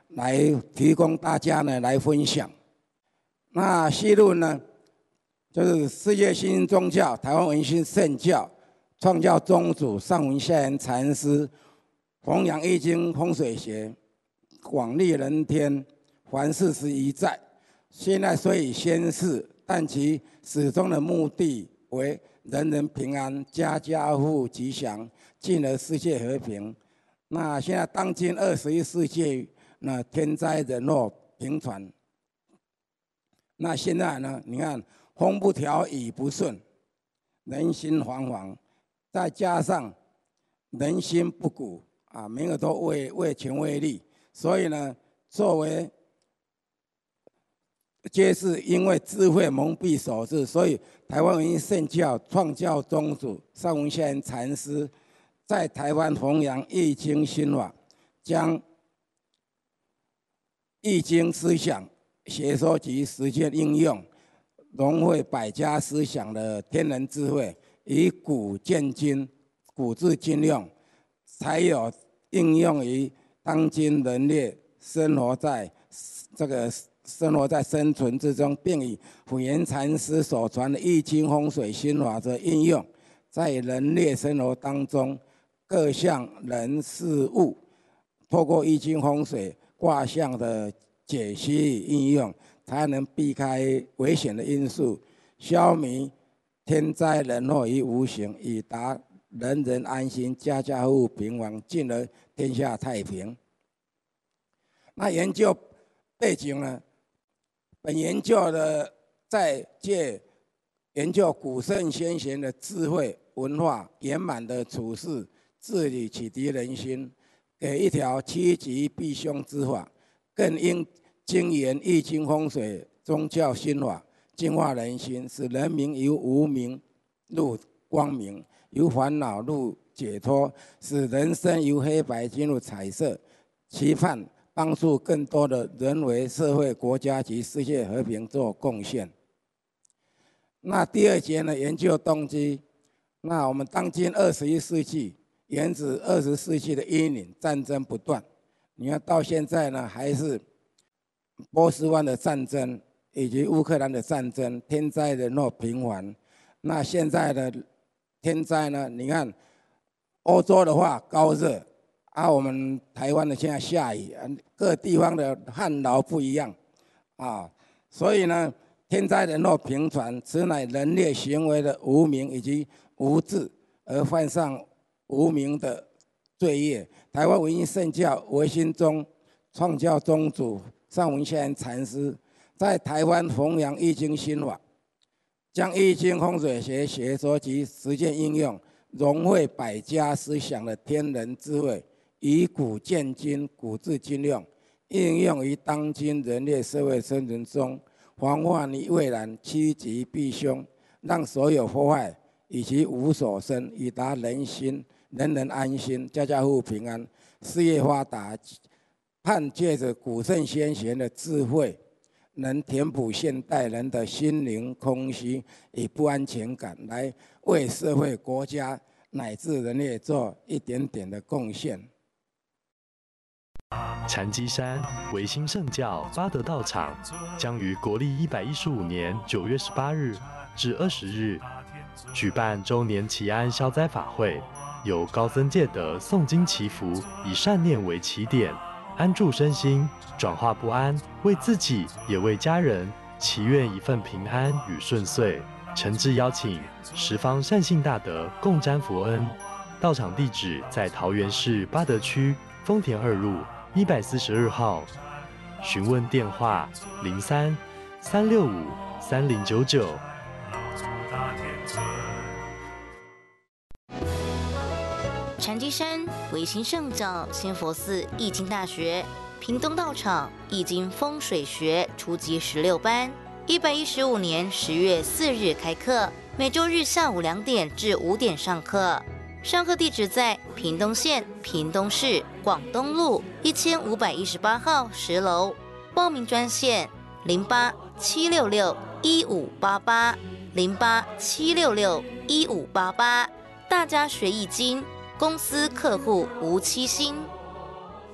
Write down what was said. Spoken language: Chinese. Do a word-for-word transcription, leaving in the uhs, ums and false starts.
来提供大家呢来分享。那西论呢，就是世界新兴宗教、台湾文心圣教、创教宗主上文下元禅师弘扬易经风水学，广利人天，凡事实一在。现在虽已仙逝，但其始终的目的为人人平安，家家户户吉祥，进而世界和平。那现在当今二十一世纪，那天灾人祸频传。那现在呢，你看风不调，雨不顺，人心惶惶，再加上人心不古啊，每个都为为权为利，所以呢，作为皆是因为智慧蒙蔽所致，所以台湾文心圣教创教宗主上文下元禅师在台湾弘扬易经心法，将易经思想学说及实践应用，融汇百家思想的天人智慧，以古见今，古至今用，才有应用于当今人类生活在这个。生活在生存之中，并以普贤禅师所传的易经风水心法则应用在人类生活当中各项人事物，透过易经风水卦象的解析与应用，才能避开危险的因素，消弭天灾人祸于无形，以达人人安心，家家户户平安，进而天下太平。那研究背景呢？本研究的在借研究古圣先贤的智慧、文化、圆满的处事、治理，启迪人心，给一条趋吉避凶之法，更应精研易经风水宗教心法，净化人心，使人民由无明入光明，由烦恼入解脱，使人生由黑白进入彩色，期盼帮助更多的人为社会、国家及世界和平做贡献。那第二节呢，研究动机。那我们当今二十一世纪，原指二十世纪的阴影，战争不断。你看到现在呢，还是波斯湾的战争以及乌克兰的战争，天灾人祸频繁。那现在的天灾呢，你看欧洲的话高热。啊，我们台湾的现在下雨，各地方的旱涝不一样，啊，所以呢，天灾人祸频传，此乃人类行为的无明以及无智而犯上无明的罪业。台湾文心圣教维新宗创教宗主上文下元禅师在台湾弘扬易经心法，将易经风水学学说及实践应用，融汇百家思想的天人智慧。以古见今，古至今用，应用于当今人类社会生存中，防范于未然，趋吉避凶，让所有祸害以及无所生，以达人心，人人安心，家家户户平安，事业发达。盼借着古圣先贤的智慧，能填补现代人的心灵空虚与不安全感，来为社会、国家乃至人类做一点点的贡献。 禅机山维新圣教八德道场将于国历一百一十五年九月十八日至二十日举办周年祈安消灾法会，由高僧戒德诵经祈福，以善念为起点，安住身心，转化不安，为自己也为家人祈愿一份平安与顺遂。诚挚邀请十方善信大德共沾佛恩。道场地址在桃园市八德区丰田二路一百四十二号，询问电话零三三六五三零九九。 禅机山维新圣教仙佛寺易经大学屏东道场易经风水学初级十六班，一百一十五年十月四日开课，每周日下午两点至五点上课。上课地址在屏东县屏东市广东路一千五百一十八号十楼，报名专线零八七六六一五八八零八七六六一五八八。大家学易经，公司客户无欺心。